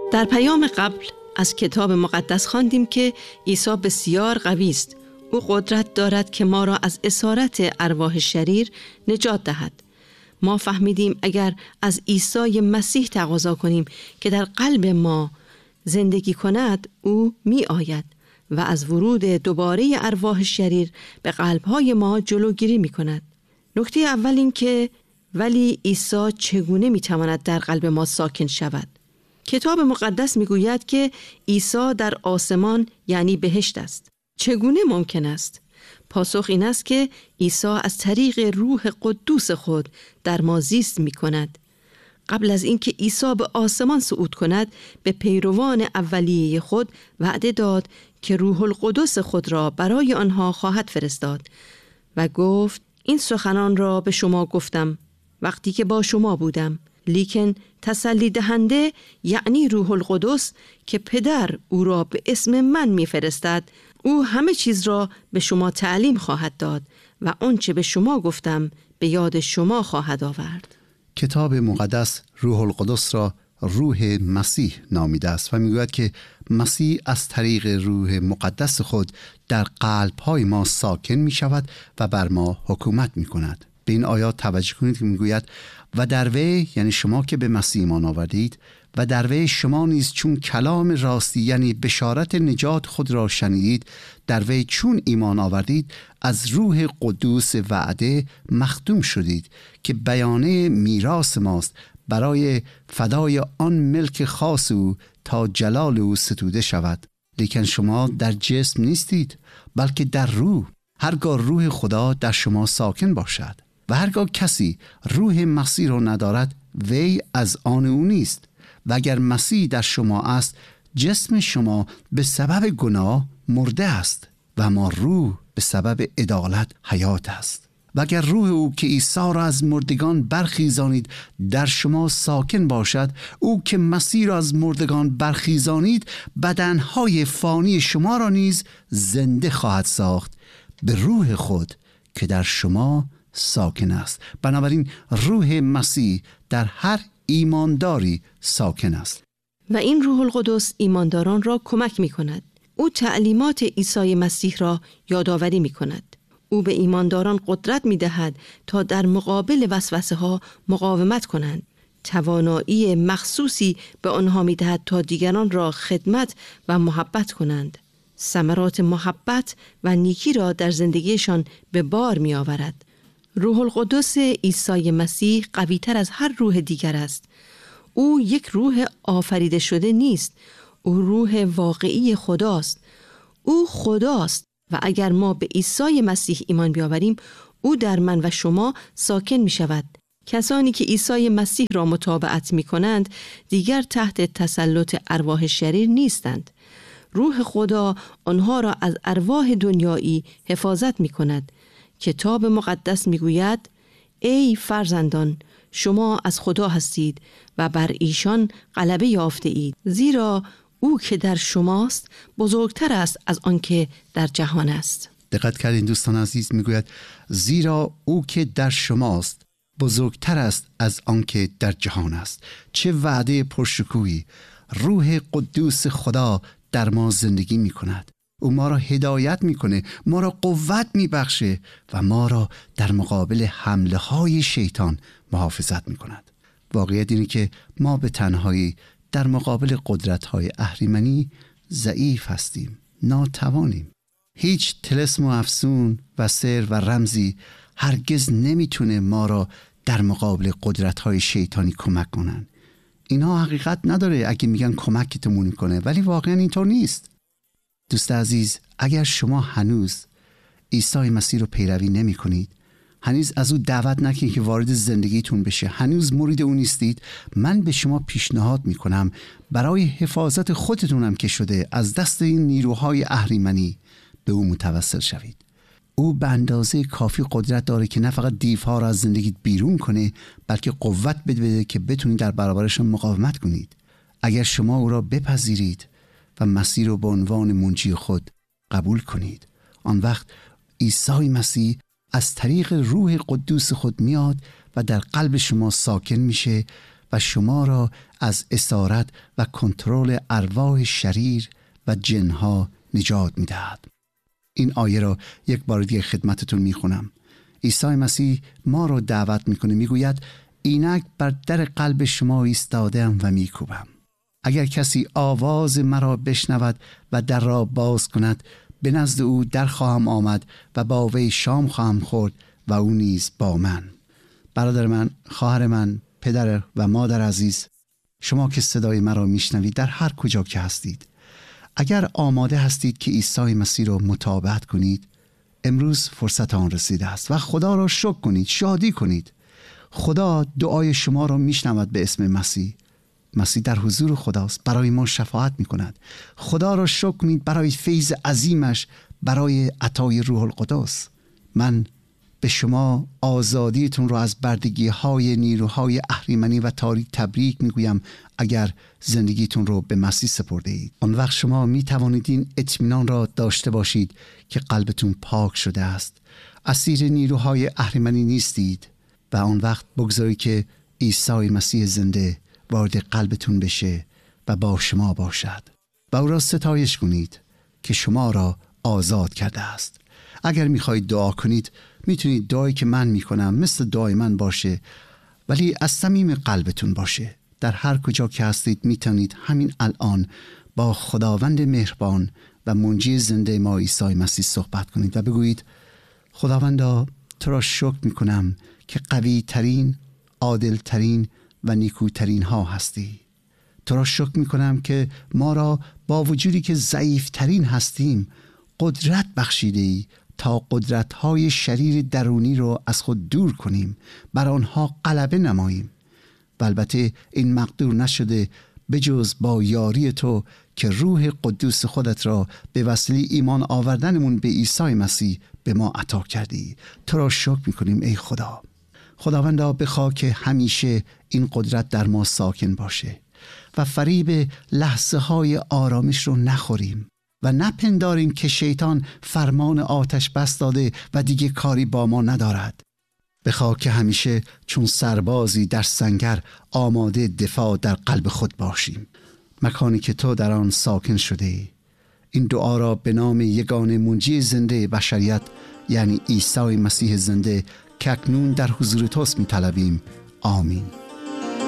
در پیام قبل از کتاب مقدس خواندیم که عیسی بسیار قوی است. او قدرت دارد که ما را از اسارت ارواح شریر نجات دهد. ما فهمیدیم اگر از عیسی مسیح تقاضا کنیم که در قلب ما زندگی کند، او می آید و از ورود دوباره ارواح شریر به قلب‌های ما جلوگیری می کند. نکته اول این که ولی عیسی چگونه می تواند در قلب ما ساکن شود؟ کتاب مقدس می گوید که عیسی در آسمان یعنی بهشت است. چگونه ممکن است؟ پاسخ این است که عیسی از طریق روح قدوس خود در ما زیست می کند. قبل از اینکه عیسی به آسمان صعود کند، به پیروان اولیه خود وعده داد که روح القدس خود را برای آنها خواهد فرستاد و گفت این سخنان را به شما گفتم وقتی که با شما بودم، لیکن تسلی دهنده یعنی روح القدس که پدر او را به اسم من میفرستد، او همه چیز را به شما تعلیم خواهد داد و آنچه به شما گفتم به یاد شما خواهد آورد. کتاب مقدس روح القدس را روح مسیح نامیده است و میگوید که مسیح از طریق روح مقدس خود در قلب‌های ما ساکن می شود و بر ما حکومت می کند. به این آیات توجه کنید که میگوید و در وی، یعنی شما که به مسیح ایمان آوردید، و در وی شما نیز چون کلام راستی یعنی بشارت نجات خود را شنیدید، در وی چون ایمان آوردید از روح قدوس وعده مخدوم شدید که بیانه میراث ماست برای فدای آن ملک خاص او تا جلال او ستوده شود. لیکن شما در جسم نیستید بلکه در روح، هرگاه روح خدا در شما ساکن باشد. و هرگاه کسی روح مسیح را ندارد، وی از آن او نیست. و اگر مسیح در شما است، جسم شما به سبب گناه مرده است و اما روح به سبب عدالت حیات است. و اگر روح او که عیسی را از مردگان برخیزانید در شما ساکن باشد، او که مسیح را از مردگان برخیزانید بدنهای فانی شما را نیز زنده خواهد ساخت به روح خود که در شما ساکن است. بنابراین روح مسیح در هر ایمانداری ساکن است و این روح القدس ایمانداران را کمک می کند. او تعلیمات عیسی مسیح را یادآوری می کند. او به ایمانداران قدرت می دهد تا در مقابل وسوسه ها مقاومت کنند. توانایی مخصوصی به آنها می دهد تا دیگران را خدمت و محبت کنند. ثمرات محبت و نیکی را در زندگیشان به بار می آورد. روح القدس عیسی مسیح قوی تر از هر روح دیگر است. او یک روح آفریده شده نیست. او روح واقعی خداست. او خداست و اگر ما به عیسی مسیح ایمان بیاوریم، او در من و شما ساکن می شود. کسانی که عیسی مسیح را متابعت می کنند دیگر تحت تسلط ارواح شریر نیستند. روح خدا آنها را از ارواح دنیایی حفاظت می کند. کتاب مقدس می گوید ای فرزندان، شما از خدا هستید و بر ایشان غلبه یافته اید، زیرا او که در شماست بزرگتر است از آن که در جهان است. دقت کردین دوستان عزیز، میگوید زیرا او که در شماست بزرگتر است از آن که در جهان است. چه وعده پرشکوهی! روح قدوس خدا در ما زندگی می کند. او ما را هدایت میکنه، ما را قوت میبخشه و ما را در مقابل حمله های شیطان محافظت میکند. واقعیت اینه که ما به تنهایی در مقابل قدرت های اهریمنی ضعیف هستیم، ناتوانیم. هیچ طلسم و افسون و سحر و رمزی هرگز نمیتونه ما را در مقابل قدرت های شیطانی کمک کنن. اینا حقیقت نداره اگه میگن کمکتون میکنه، ولی واقعا اینطور نیست. دوست عزیز، اگر شما هنوز عیسی مسیح رو پیروی نمی کنید، هنوز از او دعوت نکنید که وارد زندگیتون بشه، هنوز مرید او نیستید، من به شما پیشنهاد می کنم برای حفاظت خودتونم که شده از دست این نیروهای اهریمنی به او متوسل شوید. او به اندازه کافی قدرت داره که نه فقط دیوها را از زندگیت بیرون کنه، بلکه قوت بده که بتونید در برابرشون مقاومت کنید. اگر شما او را بپذیرید و مسیح رو به عنوان منجی خود قبول کنید، آن وقت عیسی مسیح از طریق روح قدوس خود میاد و در قلب شما ساکن میشه و شما را از اسارت و کنترل ارواح شریر و جنها نجات می‌دهد. این آیه را یک بار دیگه خدمتتون میخونم. عیسی مسیح ما را دعوت میکنه، میگوید اینک بر در قلب شما ایستادم و میکوبم. اگر کسی آواز مرا بشنود و در را باز کند، به نزد او در خواهم آمد و با وی شام خواهم خورد و او نیز با من. برادر من، خواهر من، پدر و مادر عزیز، شما که صدای مرا میشنوید در هر کجا که هستید، اگر آماده هستید که عیسی مسیح را متابعت کنید، امروز فرصت آن رسیده است و خدا را شکر کنید، شادی کنید. خدا دعای شما را میشنود به اسم مسیح. مسیح در حضور خداست، برای ما شفاعت میکند. خدا را شکر کنید برای فیض عظیمش، برای عطای روح القدس. من به شما آزادیتون را از بردگی‌های نیروهای اهریمنی و تاریک تبریک میگویم اگر زندگیتون رو به مسیح سپرده اید. آن وقت شما می توانید این اطمینان را داشته باشید که قلبتون پاک شده است. اسیر نیروهای اهریمنی نیستید و آن وقت بگذارید که عیسی مسیح زنده وارد قلبتون بشه و با شما باشد و او را ستایش کنید که شما را آزاد کرده است. اگر میخواهید دعا کنید، میتونید دعایی که من میکنم مثل دعای من باشه، ولی از صمیم قلبتون باشه. در هر کجا که هستید میتونید همین الان با خداوند مهربان و منجی زنده ما عیسی مسیح صحبت کنید و بگویید خداوندا، تو را شکر میکنم که قوی ترین، عادل ترین و نیکوترین ها هستی. تو را شکر میکنم که ما را با وجودی که ضعیف ترین هستیم قدرت بخشیده ای تا قدرت‌های شریر درونی رو از خود دور کنیم، بر آنها غلبه نماییم. و البته این مقدور نشده بجز با یاری تو که روح قدوس خودت را به وسیله ایمان آوردنمون به عیسی مسیح به ما عطا کردی. تو را شکر می‌کنیم ای خدا. خداوندا، بخواه که همیشه این قدرت در ما ساکن باشه و فریب لحظه های آرامش رو نخوریم و نپنداریم که شیطان فرمان آتش بس داده و دیگه کاری با ما ندارد. بخواه که همیشه چون سربازی در سنگر آماده دفاع در قلب خود باشیم، مکانی که تو در آن ساکن شده ای. این دعا را به نام یگانه منجی زنده بشریت یعنی عیسی مسیح زنده که اکنون در حضور توست می طلبیم. آمین.